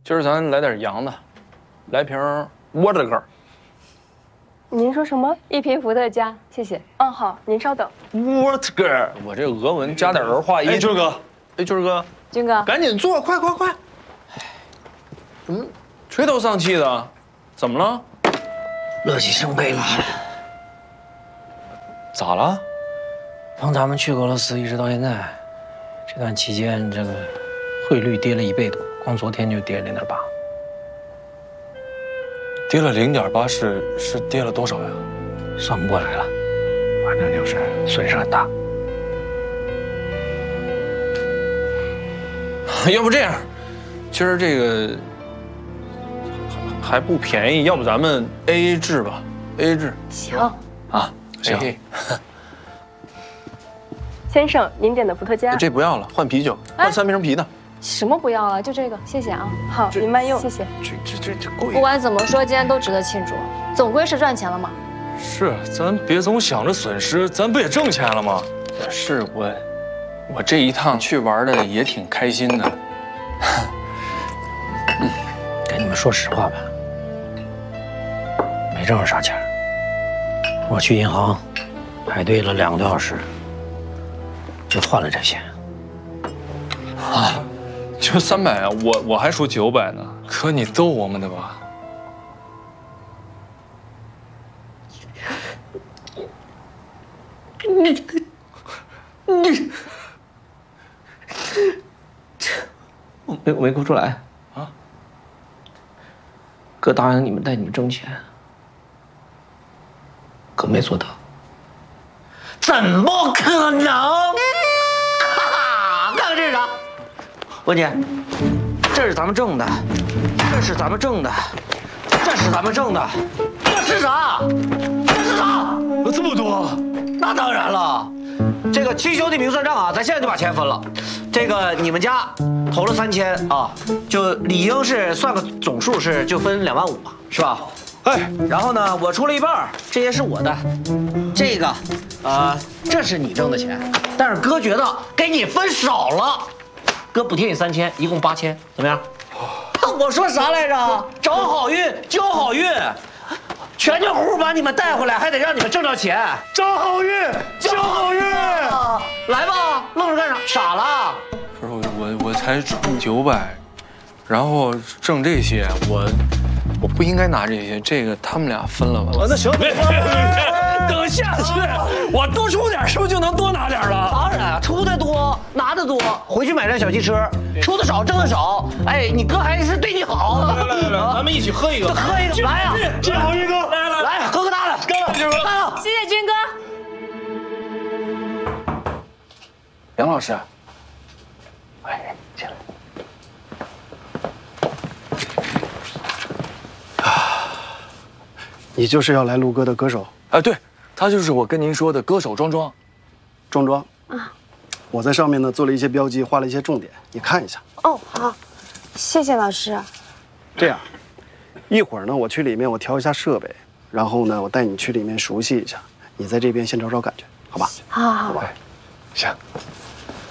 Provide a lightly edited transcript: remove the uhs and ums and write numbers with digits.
今儿咱来点洋的，来瓶vodka。 您说什么？ 一瓶伏特加，谢谢。 嗯，好，您稍等。 vodka， 我这俄文加点儿化音。 哎，军哥， 哎，军哥， 军哥， 赶紧坐，快快快！怎么垂头丧气的？怎么了？ 乐极生悲了。 咋了？ 从咱们去俄罗斯一直到现在，这段期间这个汇率跌了1倍多，光昨天就跌了0.8。 跌了0.8是跌了多少呀？ 算不过来了，反正就是损失很大。 要不这样，今儿这个还不便宜，要不咱们 AA 制吧 ？AA 制。 行啊， 行。 先生，您点的伏特加。 这不要了，换啤酒，换3瓶啤的。 什么不要了？就这个，谢谢啊。 好，您慢用。 谢谢。 这贵。 不管怎么说，今天都值得庆祝，总归是赚钱了嘛。 是，咱别总想着损失，咱不也挣钱了吗？ 是我这一趟去玩的也挺开心的。 跟你们说实话吧，没挣着啥钱。我去银行排队了2个多小时，就换了这些。 啊，就300啊！我还说900呢。 可你逗我们的吧？ 我没哭出来啊！哥答应你们带你们挣钱，哥没做到。怎么可能？看看这是啥？文姐，这是咱们挣的，这是咱们挣的，这是咱们挣的，这是啥？这是啥？ 这么多？ 那当然了，这个亲兄弟明算账啊！咱现在就把钱分了。这个你们家投了3000啊，就理应是算个总数是就分2万5嘛，是吧？哎，然后呢，我出了一半，这些是我的，这个，这是你挣的钱，但是哥觉得给你分少了，哥补贴你3000，一共8000，怎么样？我说啥来着？找好运，交好运。全家户把你们带回来，还得让你们挣着钱， 招好运，交好运！ 来吧，愣着干啥？傻了？ 不是我才出900，然后挣这些，我不应该拿这些，这个他们俩分了吧？ 那行，别， 等下次我多出点，是不是就能多拿点了？ 当然，出的多，拿的多，回去买辆小汽车，出的少，挣的少。哎，你哥还是对你好。 来，咱们一起喝一个， 喝一个，来呀！ 这好运哥， 来，喝个大的，干了！ 谢谢军哥。 杨老师，哎，进来。 你就是要来录歌的歌手啊？对，他就是我跟您说的歌手庄庄。 庄庄啊，我在上面呢做了一些标记，画了一些重点，你看一下。 哦，好，谢谢老师。 这样，一会儿呢我去里面我调一下设备，然后呢我带你去里面熟悉一下，你在这边先找找感觉，好吧？ 好好好。 行。